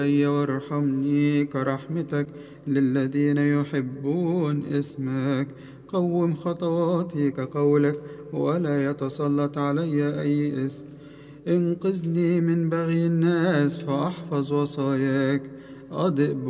وارحمني كرحمتك للذين يحبون اسمك. قوم خطواتي كقولك ولا يتسلط علي أي اسم. انقذني من بغي الناس فأحفظ وصاياك. أضئ